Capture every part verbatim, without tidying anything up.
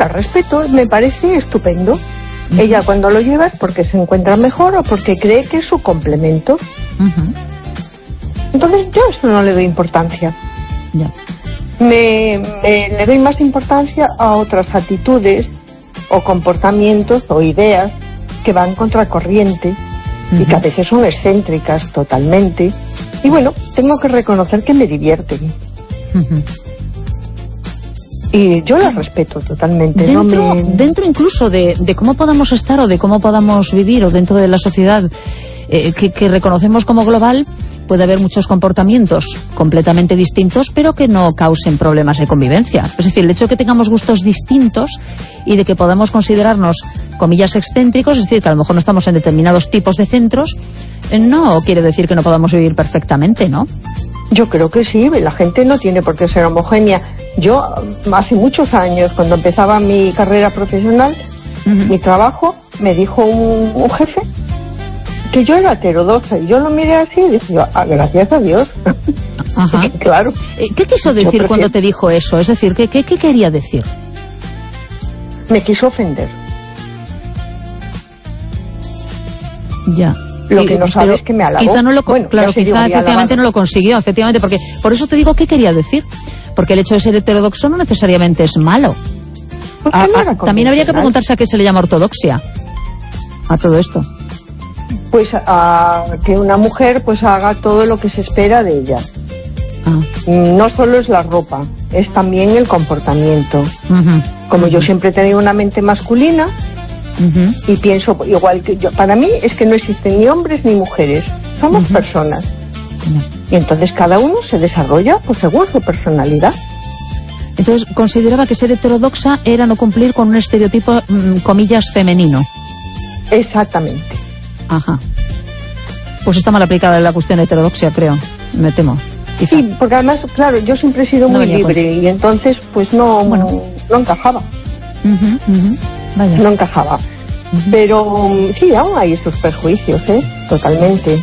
la respeto, me parece estupendo. Uh-huh. Ella cuando lo lleva es porque se encuentra mejor o porque cree que es su complemento. Uh-huh. Entonces yo a eso no le doy importancia. Ya. Me, me le doy más importancia a otras actitudes o comportamientos o ideas que van contracorriente uh-huh. y que a veces son excéntricas totalmente. Y bueno, tengo que reconocer que me divierten. Uh-huh. Y yo las respeto totalmente. Dentro, no me... dentro incluso de, de cómo podamos estar o de cómo podamos vivir o dentro de la sociedad eh, que, que reconocemos como global, puede haber muchos comportamientos completamente distintos, pero que no causen problemas de convivencia. Es decir, el hecho de que tengamos gustos distintos y de que podamos considerarnos, comillas, excéntricos, es decir, que a lo mejor no estamos en determinados tipos de centros, eh, no quiere decir que no podamos vivir perfectamente, ¿no? Yo creo que sí, la gente no tiene por qué ser homogénea. Yo, hace muchos años, cuando empezaba mi carrera profesional, uh-huh. mi trabajo, me dijo un, un jefe que yo era heterodoxa, y yo lo miré así y dije, ah, gracias a Dios. Ajá. Claro. ¿Qué quiso decir prefiero... cuando te dijo eso? Es decir, ¿qué, qué, qué quería decir? Me quiso ofender. Ya. Lo que no sabes es que me halagó. Quizá no lo, bueno, claro, quizá efectivamente halagado. no lo consiguió, efectivamente, porque por eso te digo qué quería decir. Porque el hecho de ser heterodoxo no necesariamente es malo. Pues a, no a, también habría que preguntarse a qué se le llama ortodoxia a todo esto. Pues a que una mujer pues haga todo lo que se espera de ella. Ah. No solo es la ropa, es también el comportamiento. Uh-huh. Como uh-huh. yo siempre he tenido una mente masculina uh-huh. y pienso igual que yo, para mí es que no existen ni hombres ni mujeres, somos uh-huh. personas. Uh-huh. Y entonces cada uno se desarrolla pues según su personalidad. Entonces consideraba que ser heterodoxa era no cumplir con un estereotipo, mmm, comillas, femenino. Exactamente. Ajá. Pues está mal aplicada la cuestión de heterodoxia, creo, me temo. Quizá. Sí, porque además, claro, yo siempre he sido no muy libre con... y entonces pues no, bueno. no, no encajaba. Uh-huh, uh-huh. Vaya. No encajaba. Uh-huh. Pero sí, aún hay estos perjuicios, ¿eh? Totalmente.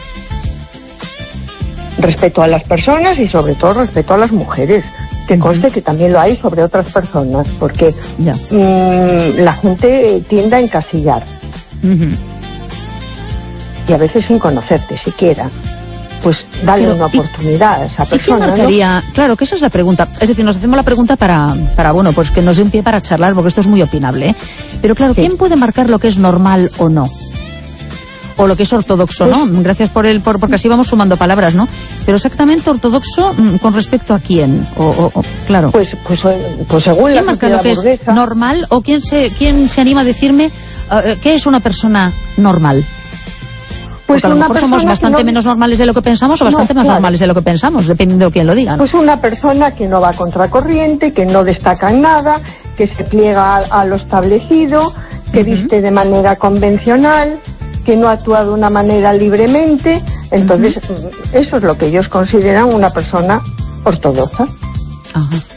Respeto a las personas y sobre todo respeto a las mujeres. Que conste que también lo hay sobre otras personas, porque ya. mmm, la gente tiende a encasillar. Uh-huh. Y a veces sin conocerte siquiera. Pues dale Pero, una oportunidad a esa persona. ¿Y quién marcaría? ¿No? Claro, que esa es la pregunta. Es decir, nos hacemos la pregunta para, para bueno, pues que nos dé un pie para charlar, porque esto es muy opinable, ¿eh? Pero claro, sí. ¿quién puede marcar lo que es normal o no? O lo que es ortodoxo, ¿no? Pues, gracias por el, por, porque así vamos sumando palabras, ¿no? Pero exactamente ortodoxo, ¿con respecto a quién? O, o, o claro. Pues, pues, pues según ¿Quién la marca lo que burguesa? Es normal? ¿O quién se, quién se anima a decirme uh, qué es una persona normal? Pues porque a lo mejor somos bastante no... menos normales de lo que pensamos o bastante no, más claro. normales de lo que pensamos, dependiendo de quién lo diga, ¿no? Pues una persona que no va a contracorriente, que no destaca en nada, que se pliega a, a lo establecido, que uh-huh. viste de manera convencional, que no actúa de una manera libremente. Entonces, uh-huh. eso es lo que ellos consideran una persona ortodoxa. Ajá.